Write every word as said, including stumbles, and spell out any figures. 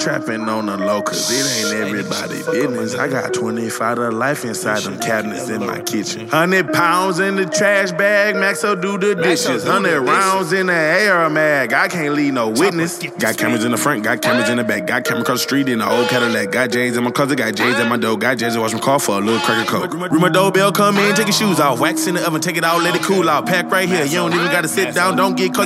trapping on the low, cause it ain't everybody's business. I got twenty-five to life inside them cabinets in my kitchen. Hundred pounds in the trash bag, Maxo do the dishes. Hundred rounds in the A R mag, I can't leave no witness. Got cameras in the front, got cameras in the back, got camera across the street in the old Cadillac. Got J's in my closet, got J's at my door, got J's to wash my car for a little cracker coat. Ring my doorbell, come in, take your shoes off, wax in the oven, take it out, let it cool out. Pack right here, you don't even gotta sit down, don't get caught.